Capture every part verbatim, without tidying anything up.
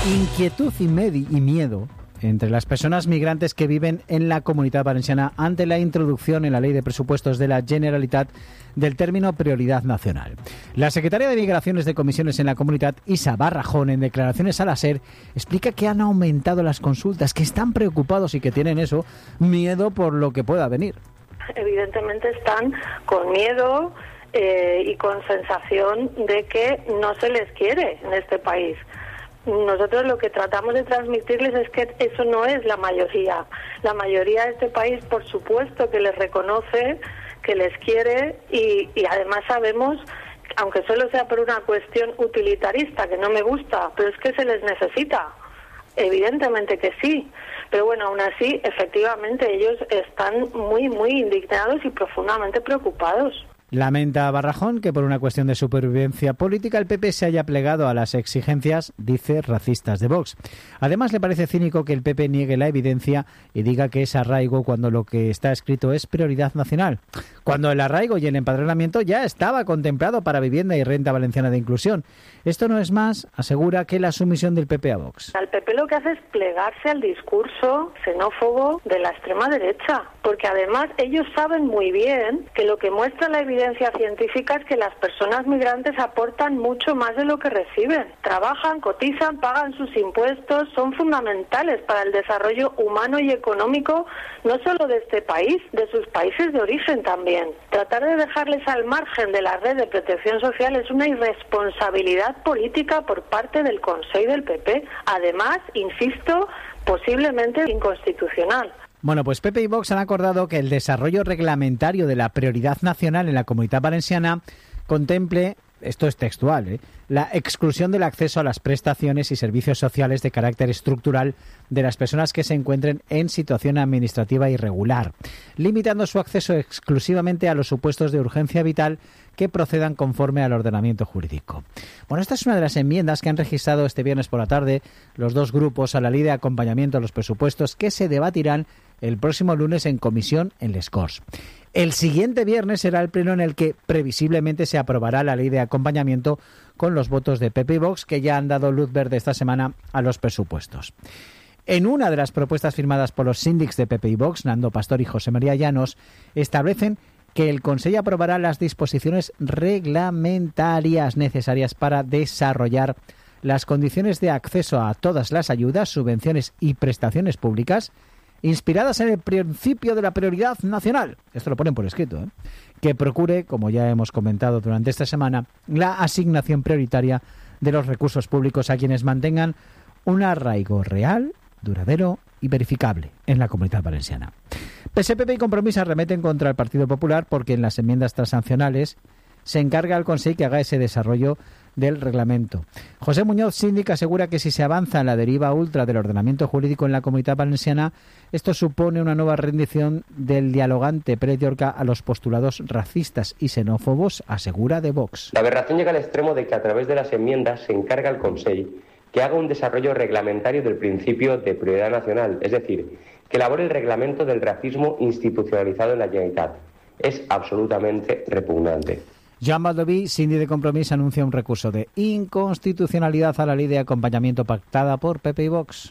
Inquietud y, medi- y miedo entre las personas migrantes que viven en la Comunitat Valenciana ante la introducción en la Ley de Presupuestos de la Generalitat del término prioridad nacional. La secretaria de Migraciones de Comisiones en la Comunitat, Isa Barrajón, en declaraciones a la SER, explica que han aumentado las consultas, que están preocupados y que tienen eso, miedo por lo que pueda venir. Evidentemente están con miedo eh, y con sensación de que no se les quiere en este país. Nosotros lo que tratamos de transmitirles es que eso no es la mayoría. La mayoría de este país, por supuesto, que les reconoce, que les quiere y, y además sabemos, aunque solo sea por una cuestión utilitarista, que no me gusta, pero es que se les necesita. Evidentemente que sí. Pero bueno, aún así, efectivamente, ellos están muy, muy indignados y profundamente preocupados. Lamenta Barrajón que por una cuestión de supervivencia política el P P se haya plegado a las exigencias, dice, racistas de Vox. Además, le parece cínico que el P P niegue la evidencia y diga que es arraigo cuando lo que está escrito es prioridad nacional. Cuando el arraigo y el empadronamiento ya estaba contemplado para vivienda y renta valenciana de inclusión. Esto no es más, asegura, que la sumisión del P P a Vox. El P P lo que hace es plegarse al discurso xenófobo de la extrema derecha, porque además ellos saben muy bien que lo que muestra la evidencia científica es que las personas migrantes aportan mucho más de lo que reciben. Trabajan, cotizan, pagan sus impuestos, son fundamentales para el desarrollo humano y económico, no solo de este país, de sus países de origen también. Tratar de dejarles al margen de la red de protección social es una irresponsabilidad política por parte del Consell del P P. Además, insisto, posiblemente inconstitucional. Bueno, pues P P y Vox han acordado que el desarrollo reglamentario de la prioridad nacional en la Comunitat Valenciana contemple, esto es textual, ¿eh?, la exclusión del acceso a las prestaciones y servicios sociales de carácter estructural de las personas que se encuentren en situación administrativa irregular, limitando su acceso exclusivamente a los supuestos de urgencia vital que procedan conforme al ordenamiento jurídico. Bueno, esta es una de las enmiendas que han registrado este viernes por la tarde los dos grupos a la ley de acompañamiento a los presupuestos que se debatirán el próximo lunes en comisión en Les Corts. El siguiente viernes será el pleno en el que previsiblemente se aprobará la ley de acompañamiento con los votos de P P y Vox, que ya han dado luz verde esta semana a los presupuestos. En una de las propuestas firmadas por los síndics de P P y Vox, Nando Pastor y José María Llanos, establecen que el Consell aprobará las disposiciones reglamentarias necesarias para desarrollar las condiciones de acceso a todas las ayudas, subvenciones y prestaciones públicas inspiradas en el principio de la prioridad nacional. Esto lo ponen por escrito, ¿eh? Que procure, como ya hemos comentado durante esta semana, la asignación prioritaria de los recursos públicos a quienes mantengan un arraigo real, duradero y verificable en la Comunitat Valenciana. P S, P P y Compromís arremeten contra el Partido Popular porque en las enmiendas transaccionales se encarga al Consell que haga ese desarrollo del reglamento. José Muñoz, síndic, asegura que si se avanza en la deriva ultra del ordenamiento jurídico en la Comunitat Valenciana, esto supone una nueva rendición del dialogante Pérez Llorca a los postulados racistas y xenófobos, asegura de Vox. La aberración llega al extremo de que a través de las enmiendas se encarga al Consell que haga un desarrollo reglamentario del principio de prioridad nacional, es decir, que elabore el reglamento del racismo institucionalizado en la Generalitat. Es absolutamente repugnante. Joan Baldoví, síndic de Compromís, anuncia un recurso de inconstitucionalidad a la ley de acompañamiento pactada por P P i Vox.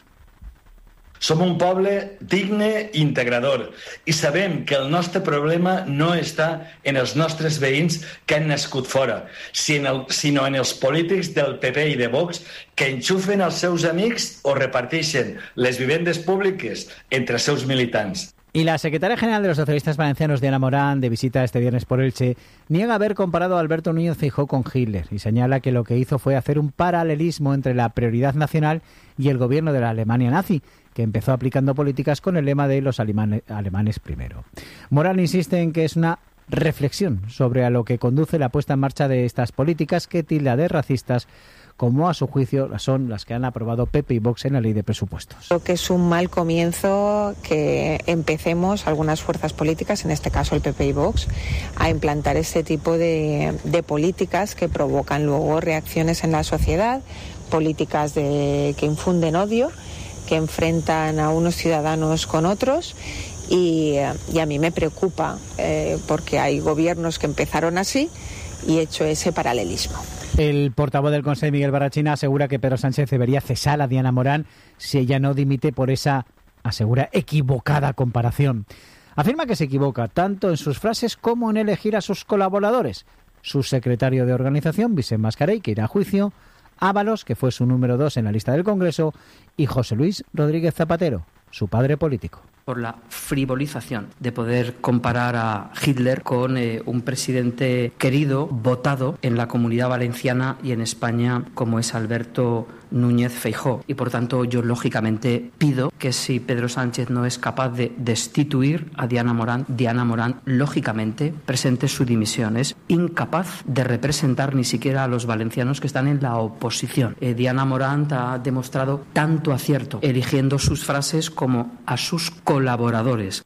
Som un poble digne i integrador i sabem que el nostre problema no està en els nostres veïns que han nascut fora, sinó en els polítics del P P i de Vox que enxufen els seus amics o reparteixen les vivendes públiques entre els seus militants. Y la secretaria general de los socialistas valencianos, Diana Morán, de visita este viernes por Elche, niega haber comparado a Alberto Núñez Feijóo con Hitler y señala que lo que hizo fue hacer un paralelismo entre la prioridad nacional y el gobierno de la Alemania nazi, que empezó aplicando políticas con el lema de los alemanes, alemanes primero. Morán insiste en que es una reflexión sobre a lo que conduce la puesta en marcha de estas políticas que tilda de racistas, como a su juicio son las que han aprobado P P y Vox en la ley de presupuestos. Creo que es un mal comienzo que empecemos algunas fuerzas políticas, en este caso el P P y Vox, a implantar este tipo de, de políticas que provocan luego reacciones en la sociedad, políticas de, que infunden odio, que enfrentan a unos ciudadanos con otros. Y, y a mí me preocupa eh, porque hay gobiernos que empezaron así y he hecho ese paralelismo. El portavoz del Consell, Miguel Barrachina, asegura que Pedro Sánchez debería cesar a Diana Morán si ella no dimite por esa, asegura, equivocada comparación. Afirma que se equivoca tanto en sus frases como en elegir a sus colaboradores. Su secretario de organización, Vicent Mascarell, que irá a juicio, Ábalos, que fue su número dos en la lista del Congreso, y José Luis Rodríguez Zapatero, su padre político. Por la frivolización de poder comparar a Hitler con eh, un presidente querido, votado en la Comunidad Valenciana y en España, como es Alberto Núñez Feijóo. Y por tanto yo lógicamente pido que si Pedro Sánchez no es capaz de destituir a Diana Morán, Diana Morán lógicamente presente su dimisión. Es incapaz de representar ni siquiera a los valencianos que están en la oposición. Eh, Diana Morán ha demostrado tanto acierto eligiendo sus frases como a sus colaboradores.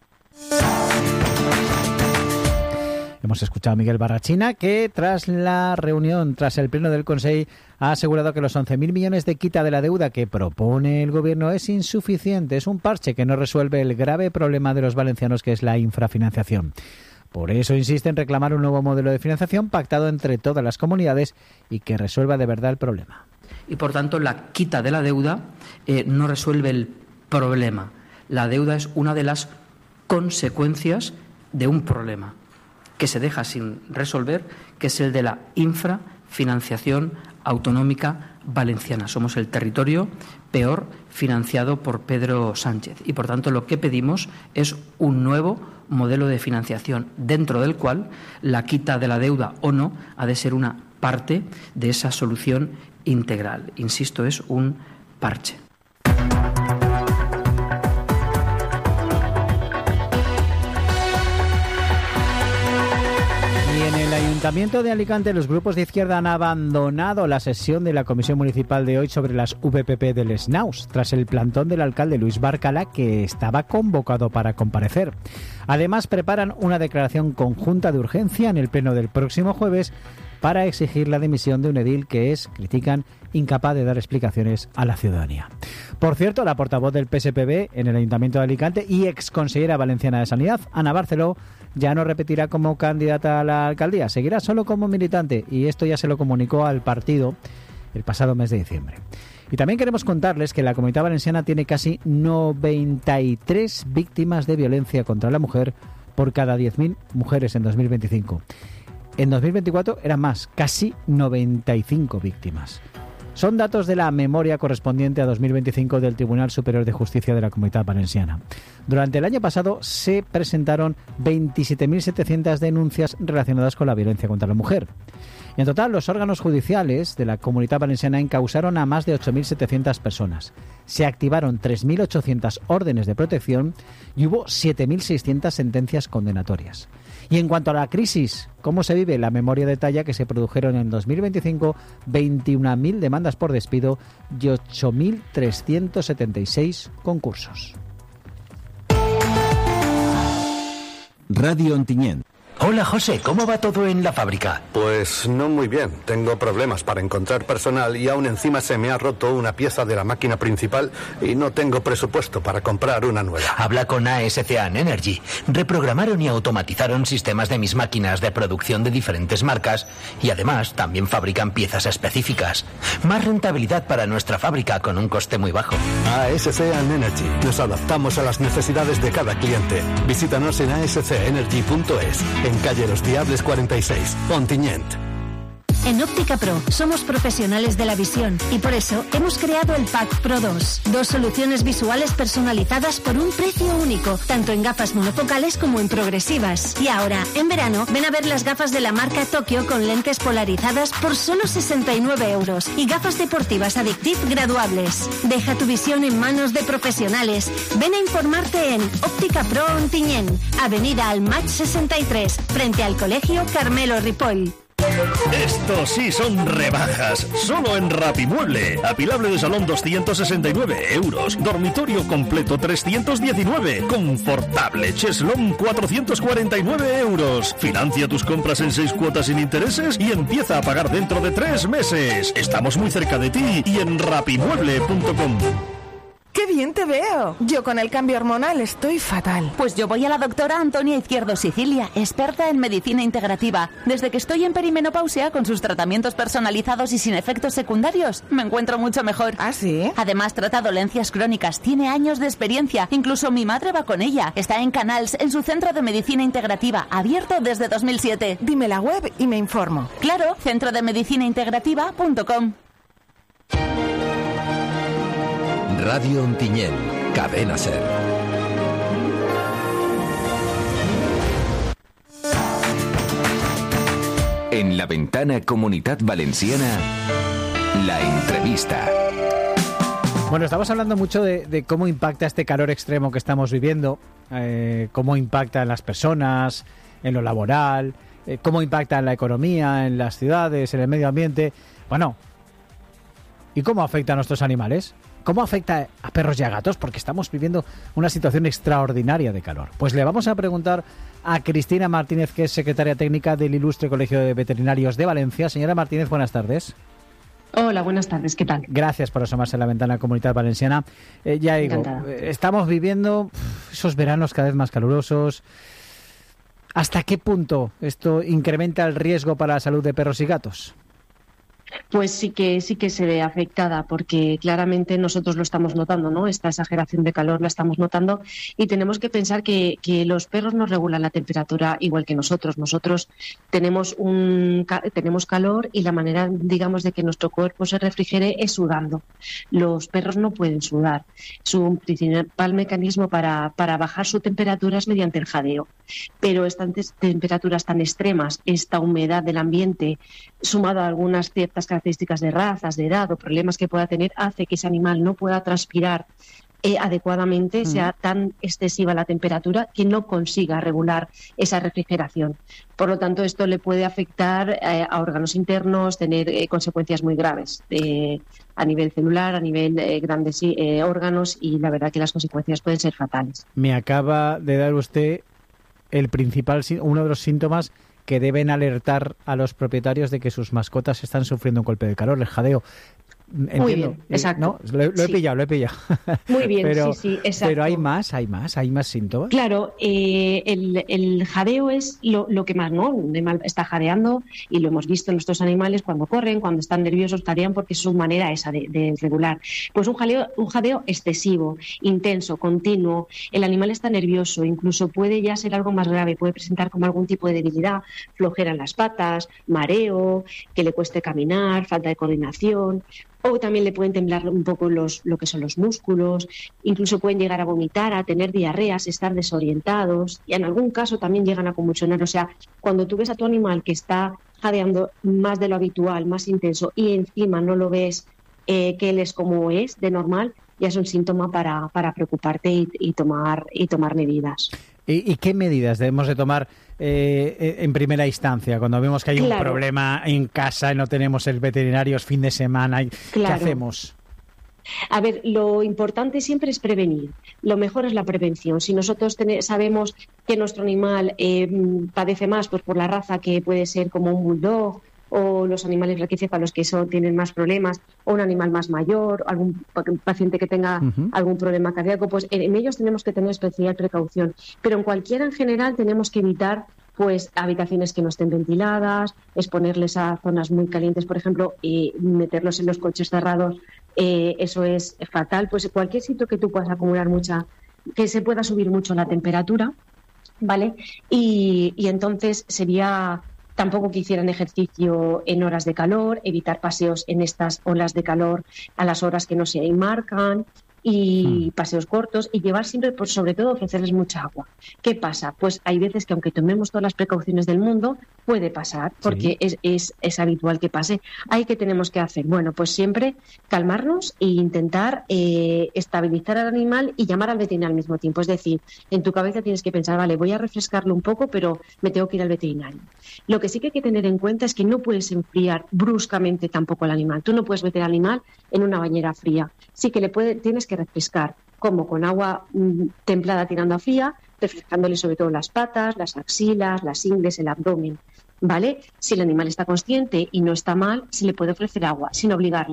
Hemos escuchado a Miguel Barrachina, que tras la reunión, tras el pleno del Consell, ha asegurado que los once mil millones de quita de la deuda que propone el Gobierno es insuficiente, es un parche que no resuelve el grave problema de los valencianos, que es la infrafinanciación. Por eso insiste en reclamar un nuevo modelo de financiación pactado entre todas las comunidades y que resuelva de verdad el problema. Y por tanto la quita de la deuda eh, no resuelve el problema. La deuda es una de las consecuencias de un problema que se deja sin resolver, que es el de la infrafinanciación autonómica valenciana. Somos el territorio peor financiado por Pedro Sánchez y, por tanto, lo que pedimos es un nuevo modelo de financiación, dentro del cual la quita de la deuda o no ha de ser una parte de esa solución integral. Insisto, es un parche. En el Ayuntamiento de Alicante, los grupos de izquierda han abandonado la sesión de la Comisión Municipal de hoy sobre las V P P del Snaus, tras el plantón del alcalde Luis Barcala, que estaba convocado para comparecer. Además, preparan una declaración conjunta de urgencia en el pleno del próximo jueves para exigir la dimisión de un edil que es, critican, incapaz de dar explicaciones a la ciudadanía. Por cierto, la portavoz del P S P B en el Ayuntamiento de Alicante y exconsellera valenciana de Sanidad, Ana Barceló, ya no repetirá como candidata a la alcaldía, seguirá solo como militante, y esto ya se lo comunicó al partido el pasado mes de diciembre. Y también queremos contarles que la Comunidad Valenciana tiene casi noventa y tres víctimas de violencia contra la mujer por cada diez mil mujeres en dos mil veinticinco. En dos mil veinticuatro eran más, casi noventa y cinco víctimas. Son datos de la memoria correspondiente a dos mil veinticinco del Tribunal Superior de Justicia de la Comunidad Valenciana. Durante el año pasado se presentaron veintisiete mil setecientas denuncias relacionadas con la violencia contra la mujer. Y en total, los órganos judiciales de la Comunidad Valenciana encausaron a más de ocho mil setecientas personas. Se activaron tres mil ochocientas órdenes de protección y hubo siete mil seiscientas sentencias condenatorias. Y en cuanto a la crisis, ¿cómo se vive? La memoria detalla que se produjeron en dos mil veinticinco veintiuna mil demandas por despido y ocho mil trescientos setenta y seis concursos. Radio Ontinyent. Hola José, ¿cómo va todo en la fábrica? Pues no muy bien. Tengo problemas para encontrar personal y aún encima se me ha roto una pieza de la máquina principal y no tengo presupuesto para comprar una nueva. Habla con A S C A Energy. Reprogramaron y automatizaron sistemas de mis máquinas de producción de diferentes marcas y además también fabrican piezas específicas. Más rentabilidad para nuestra fábrica con un coste muy bajo. A S C A Energy. Nos adaptamos a las necesidades de cada cliente. Visítanos en a s c energy punto es. En calle Los Diables cuarenta y seis, Ontinyent. En Óptica Pro somos profesionales de la visión y por eso hemos creado el Pack Pro dos. Dos soluciones visuales personalizadas por un precio único, tanto en gafas monofocales como en progresivas. Y ahora, en verano, ven a ver las gafas de la marca Tokio con lentes polarizadas por solo sesenta y nueve euros y gafas deportivas Addictive graduables. Deja tu visión en manos de profesionales. Ven a informarte en Óptica Pro Ontinyent, Avenida Almach sesenta y tres, frente al Colegio Carmelo Ripoll. Esto sí son rebajas, solo en Rapimueble. Apilable de salón doscientos sesenta y nueve euros, dormitorio completo trescientos diecinueve, confortable cheslón cuatrocientos cuarenta y nueve euros. Financia tus compras en seis cuotas sin intereses y empieza a pagar dentro de tres meses. Estamos muy cerca de ti y en rapimueble punto com. ¡Qué bien te veo! Yo con el cambio hormonal estoy fatal. Pues yo voy a la doctora Antonia Izquierdo Sicilia, experta en medicina integrativa. Desde que estoy en perimenopausia, con sus tratamientos personalizados y sin efectos secundarios, me encuentro mucho mejor. ¿Ah, sí? Además, trata dolencias crónicas, tiene años de experiencia. Incluso mi madre va con ella. Está en Canals, en su centro de medicina integrativa, abierto desde dos mil siete. Dime la web y me informo. Claro, centro de medicina integrativa punto com. Radio Ontinyent, Cadena Ser. En la ventana Comunitat Valenciana, la entrevista. Bueno, estamos hablando mucho de, de cómo impacta este calor extremo que estamos viviendo, eh, cómo impacta en las personas, en lo laboral, eh, cómo impacta en la economía, en las ciudades, en el medio ambiente. Bueno, ¿y cómo afecta a nuestros animales? ¿Cómo afecta a perros y a gatos? Porque estamos viviendo una situación extraordinaria de calor. Pues le vamos a preguntar a Cristina Martínez, que es secretaria técnica del Ilustre Colegio de Veterinarios de Valencia. Señora Martínez, buenas tardes. Hola, buenas tardes, ¿qué tal? Gracias por asomarse a la ventana Comunitat Valenciana. Eh, ya digo, eh, estamos viviendo uf, esos veranos cada vez más calurosos. ¿Hasta qué punto esto incrementa el riesgo para la salud de perros y gatos? Pues sí que sí que se ve afectada, porque claramente nosotros lo estamos notando, ¿no? Esta exageración de calor la estamos notando, y tenemos que pensar que, que los perros no regulan la temperatura igual que nosotros. Nosotros tenemos un tenemos calor, y la manera, digamos, de que nuestro cuerpo se refrigere es sudando. Los perros no pueden sudar. Su principal mecanismo para, para bajar su temperatura es mediante el jadeo. Pero estas temperaturas tan extremas, esta humedad del ambiente, sumado a algunas ciertas características de razas, de edad o problemas que pueda tener, hace que ese animal no pueda transpirar eh, adecuadamente, mm. sea tan excesiva la temperatura que no consiga regular esa refrigeración. Por lo tanto, esto le puede afectar eh, a órganos internos, tener eh, consecuencias muy graves eh, a nivel celular, a nivel eh, grandes eh, órganos, y la verdad que las consecuencias pueden ser fatales. Me acaba de dar usted el principal, uno de los síntomas que deben alertar a los propietarios de que sus mascotas están sufriendo un golpe de calor, el jadeo. Entiendo. Muy bien, exacto. ¿No? Lo, lo he sí. pillado, lo he pillado. Muy bien, pero, sí, sí, exacto. Pero hay más, hay más, hay más síntomas. Claro, eh, el, el jadeo es lo, lo que más, ¿no? Un animal está jadeando, y lo hemos visto en nuestros animales cuando corren, cuando están nerviosos, jadean porque es su manera esa de, de regular. Pues un jadeo, un jadeo excesivo, intenso, continuo. El animal está nervioso, incluso puede ya ser algo más grave, puede presentar como algún tipo de debilidad, flojera en las patas, mareo, que le cueste caminar, falta de coordinación. O también le pueden temblar un poco los, lo que son los músculos, incluso pueden llegar a vomitar, a tener diarreas, estar desorientados, y en algún caso también llegan a convulsionar. O sea, cuando tú ves a tu animal que está jadeando más de lo habitual, más intenso, y encima no lo ves eh, que él es como es, de normal, ya es un síntoma para, para preocuparte y, y, tomar, y tomar medidas. ¿Y, y qué medidas debemos de tomar eh, en primera instancia cuando vemos que hay claro. un problema en casa y no tenemos el veterinario, es fin de semana? ¿Qué claro. hacemos? A ver, lo importante siempre es prevenir. Lo mejor es la prevención. Si nosotros ten- sabemos que nuestro animal eh, padece más, pues por la raza, que puede ser como un bulldog, o los animales braquicéfalos, que son, tienen más problemas, o un animal más mayor, algún paciente que tenga uh-huh. algún problema cardíaco, pues en, en ellos tenemos que tener especial precaución. Pero en cualquiera en general tenemos que evitar pues habitaciones que no estén ventiladas, exponerles a zonas muy calientes, por ejemplo, y meterlos en los coches cerrados, eh, eso es fatal. Pues cualquier sitio que tú puedas acumular mucha, que se pueda subir mucho la temperatura, ¿vale? Y, y entonces sería... Tampoco que hicieran ejercicio en horas de calor, evitar paseos en estas olas de calor a las horas que no se marcan, y hmm. paseos cortos, y llevar siempre, pues, sobre todo, ofrecerles mucha agua. ¿Qué pasa? Pues hay veces que aunque tomemos todas las precauciones del mundo, puede pasar, porque sí. es, es, es habitual que pase. ¿Ahí qué tenemos que hacer? Bueno, pues siempre calmarnos e intentar eh, estabilizar al animal y llamar al veterinario al mismo tiempo. Es decir, en tu cabeza tienes que pensar, vale, voy a refrescarlo un poco, pero me tengo que ir al veterinario. Lo que sí que hay que tener en cuenta es que no puedes enfriar bruscamente tampoco al animal. Tú no puedes meter al animal en una bañera fría. Sí que le puede, tienes que refrescar, como con agua mm, templada tirando a fría, refrescándole sobre todo las patas, las axilas, las ingles, el abdomen, ¿vale? Si el animal está consciente y no está mal, se le puede ofrecer agua sin obligarle.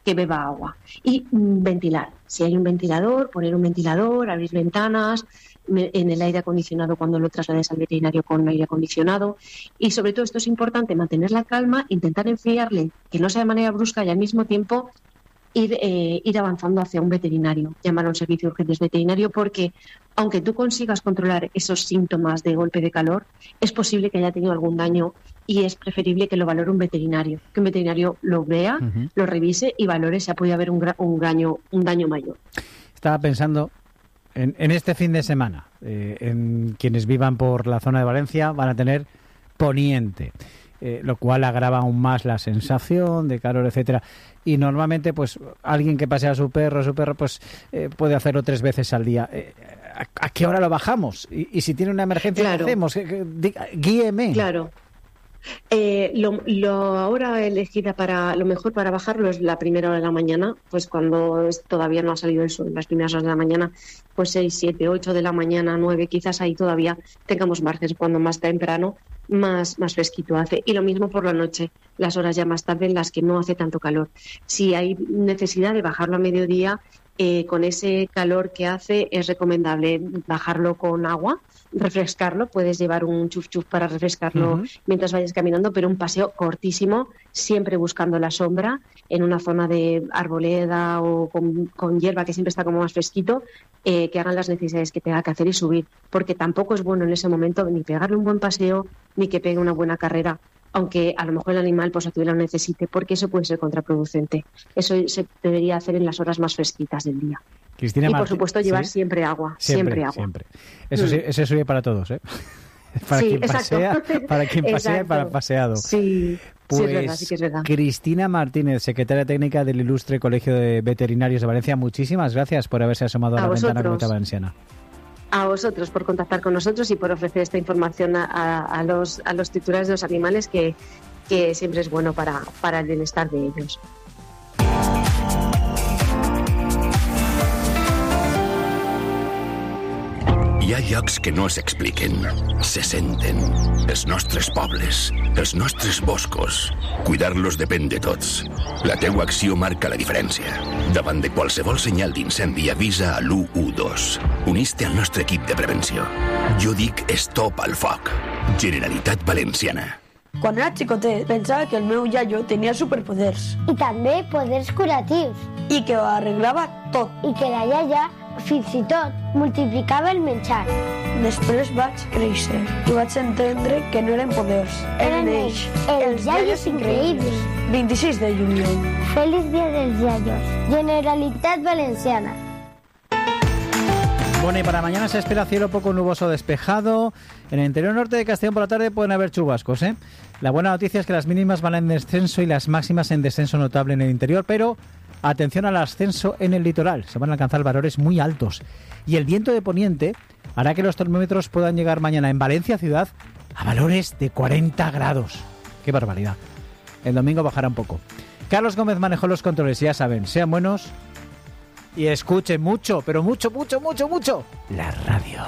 que beba agua. Y mm, ventilar. Si hay un ventilador, poner un ventilador, abrir ventanas, me, en el aire acondicionado cuando lo traslades al veterinario con aire acondicionado. Y sobre todo esto es importante, mantener la calma, intentar enfriarle, que no sea de manera brusca y al mismo tiempo Ir, eh, ir avanzando hacia un veterinario, llamar a un servicio de urgencias veterinario, porque aunque tú consigas controlar esos síntomas de golpe de calor, es posible que haya tenido algún daño y es preferible que lo valore un veterinario, que un veterinario lo vea, uh-huh. lo revise y valore si ha podido haber un, gra- un, daño, un daño mayor. Estaba pensando en, en este fin de semana, eh, en quienes vivan por la zona de Valencia van a tener poniente. Eh, lo cual agrava aún más la sensación de calor, etcétera. Y normalmente, pues, alguien que pasea a su perro, su perro, pues, eh, puede hacerlo tres veces al día. Eh, ¿a, ¿A qué hora lo bajamos? Y, y si tiene una emergencia, claro. ¿qué hacemos? Guíeme. Claro. Eh, lo, lo hora elegida para lo mejor para bajarlo es la primera hora de la mañana, pues cuando es, todavía no ha salido el sol, las primeras horas de la mañana, pues seis, siete, ocho de la mañana, nueve, quizás ahí todavía tengamos margen, cuando más temprano más, más fresquito hace. Y lo mismo por la noche, las horas ya más tarde en las que no hace tanto calor. Si hay necesidad de bajarlo a mediodía, eh, con ese calor que hace es recomendable bajarlo con agua, refrescarlo, puedes llevar un chuf chuf para refrescarlo uh-huh. mientras vayas caminando, pero un paseo cortísimo, siempre buscando la sombra, en una zona de arboleda o con, con hierba que siempre está como más fresquito, eh, que hagan las necesidades que tenga que hacer y subir, porque tampoco es bueno en ese momento ni pegarle un buen paseo, ni que pegue una buena carrera, aunque a lo mejor el animal pues lo necesite, porque eso puede ser contraproducente. Eso se debería hacer en las horas más fresquitas del día. Cristina y Martín, por supuesto llevar ¿sí? siempre agua, siempre, siempre agua. Siempre. Eso, sí, eso sirve para todos, ¿eh? Para sí, quien pasea, para quien pasea y para el paseado. Sí, pues, sí, es verdad, sí que es verdad. Cristina Martínez, secretaria técnica del Ilustre Colegio de Veterinarios de Valencia, muchísimas gracias por haberse asomado a, a la vosotros. Ventana Comunitaria Valenciana. A vosotros por contactar con nosotros y por ofrecer esta información a, a, a, los, a los titulares de los animales, que, que siempre es bueno para, para el bienestar de ellos. Hi ha llocs que no s'expliquen, se senten. Els nostres pobles, els nostres boscos. Cuidar-los depèn de tots. La teua acció marca la diferència. Davant de qualsevol senyal d'incendi, avisa a l'u u dos. Unís-te al nostre equip de prevenció. Jo dic Stop al foc. Generalitat Valenciana. Quan era xicotet, pensava que el meu iaio tenia superpoders. I també poders curatius. I que ho arreglava tot. I que la iaia, fins i tot, multiplicava el menjar. Després vaig créixer i vaig entendre que no eren poders. Eren ells, els iaios increïbles. vint-i-sis de juliol. Feliz Día dels Iaios. Generalitat Valenciana. Bueno, y para mañana se espera cielo poco nuboso despejado. En el interior norte de Castellón por la tarde pueden haber chubascos, ¿eh? La buena noticia es que las mínimas van en descenso y las máximas en descenso notable en el interior, pero atención al ascenso en el litoral. Se van a alcanzar valores muy altos. Y el viento de poniente hará que los termómetros puedan llegar mañana en Valencia ciudad a valores de cuarenta grados. ¡Qué barbaridad! El domingo bajará un poco. Carlos Gómez manejó los controles, ya saben, sean buenos y escuchen mucho, pero mucho, mucho, mucho, mucho la radio.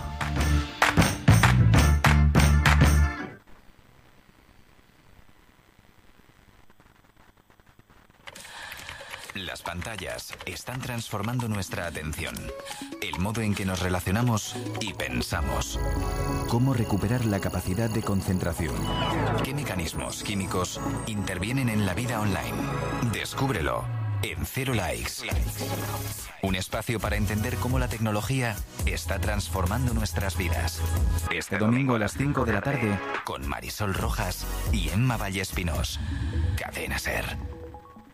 Las pantallas están transformando nuestra atención, el modo en que nos relacionamos y pensamos. ¿Cómo recuperar la capacidad de concentración? ¿Qué mecanismos químicos intervienen en la vida online? Descúbrelo en Cero Likes. Un espacio para entender cómo la tecnología está transformando nuestras vidas. Este domingo a las cinco de la tarde con Marisol Rojas y Emma Vallespinós. Cadena Ser.